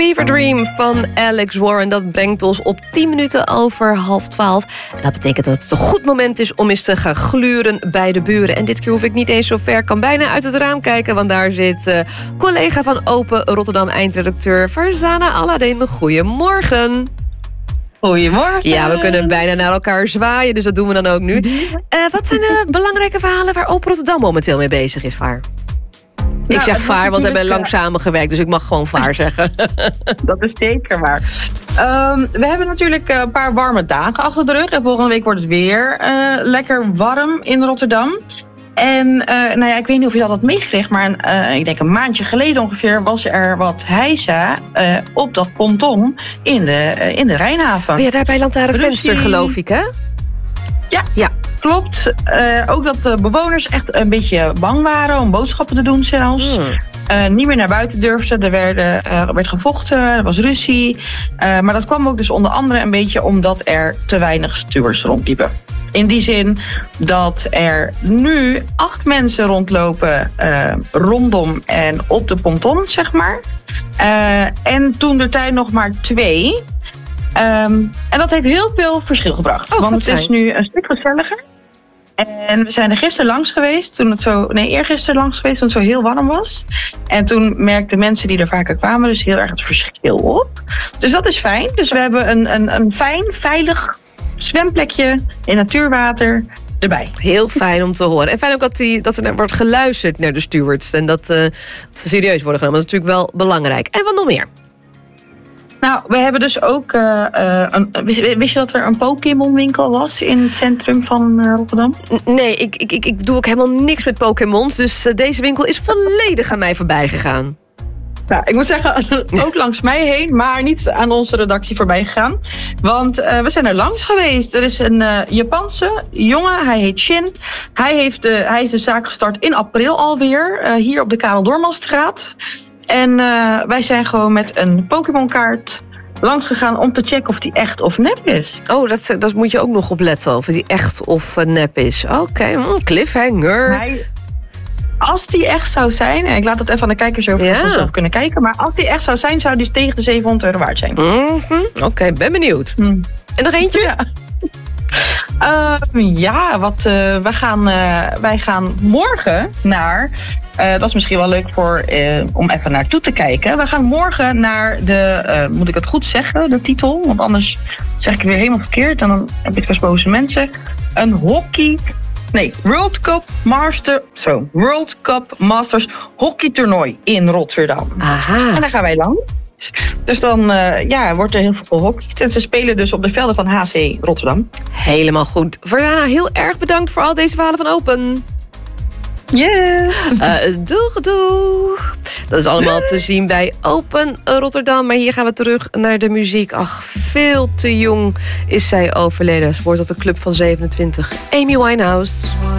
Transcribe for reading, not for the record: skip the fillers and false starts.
Fever Dream van Alex Warren. Dat brengt ons op 10 minuten over 11:30. En dat betekent dat het een goed moment is om eens te gaan gluren bij de buren. En dit keer hoef ik niet eens zo ver. Kan bijna uit het raam kijken, want daar zit collega van Open Rotterdam, eindredacteur Farzana Aladdin. Goedemorgen. Goedemorgen. Ja, we kunnen bijna naar elkaar zwaaien, dus dat doen we dan ook nu. Wat zijn de belangrijke verhalen waar Open Rotterdam momenteel mee bezig is, Vaar? Ik zeg Vaar, want we hebben lang samengewerkt, dus ik mag gewoon Vaar zeggen. Dat is zeker waar. We hebben natuurlijk een paar warme dagen achter de rug. En volgende week wordt het weer lekker warm in Rotterdam. En ik weet niet of je dat had meegekregen, maar ik denk een maandje geleden ongeveer was er wat heisa op dat ponton in de Rijnhaven. Ben je daar bij Lantaarnvenster, geloof ik, hè? Ja. Klopt. Ook dat de bewoners echt een beetje bang waren om boodschappen te doen zelfs. Niet meer naar buiten durfden. Er werd gevochten, er was ruzie. Maar dat kwam ook dus onder andere een beetje omdat er te weinig stewards rondliepen. In die zin dat er nu 8 mensen rondlopen rondom en op de ponton, zeg maar. En toen de tijd nog maar 2. En dat heeft heel veel verschil gebracht. Want het is nu een stuk gezelliger. En we zijn er gisteren langs geweest, eergisteren langs geweest, toen het zo heel warm was. En toen merkten mensen die er vaker kwamen dus heel erg het verschil op. Dus dat is fijn. Dus we hebben een fijn, veilig zwemplekje in natuurwater erbij. Heel fijn om te horen. En fijn ook dat er wordt geluisterd naar de stewards. En dat ze serieus worden genomen. Dat is natuurlijk wel belangrijk. En wat nog meer? Nou, we hebben dus ook... wist je dat er een Pokémon-winkel was in het centrum van Rotterdam? Nee, ik doe ook helemaal niks met Pokémons. Dus deze winkel is volledig aan mij voorbij gegaan. Nou, ik moet zeggen, ook langs mij heen, maar niet aan onze redactie voorbij gegaan. Want we zijn er langs geweest. Er is een Japanse jongen, hij heet Shin. Hij is de zaak gestart in april alweer, hier op de Karel Doormanstraat. En wij zijn gewoon met een Pokémon-kaart langs gegaan om te checken of die echt of nep is. Oh, dat moet je ook nog opletten, of die echt of nep is. Oké, cliffhanger. Als die echt zou zijn, en ik laat het even aan de kijkers over zelf kunnen kijken, maar als die echt zou zijn, zou die tegen de €700 waard zijn. Oké, ben benieuwd. En nog eentje? Wij gaan morgen naar... dat is misschien wel leuk om even naartoe te kijken. We gaan morgen naar de... moet ik het goed zeggen, de titel? Want anders zeg ik het weer helemaal verkeerd. En dan heb ik vast boze mensen. World Cup Masters hockeytoernooi in Rotterdam. Aha. En daar gaan wij langs. Dus dan wordt er heel veel gehockeyd. En ze spelen dus op de velden van HC Rotterdam. Helemaal goed. Farzana, heel erg bedankt voor al deze verhalen van Open. Yes. Doeg. Dat is allemaal te zien bij Open Rotterdam. Maar hier gaan we terug naar de muziek. Ach, veel te jong is zij overleden. Ze hoort tot de club van 27. Amy Winehouse.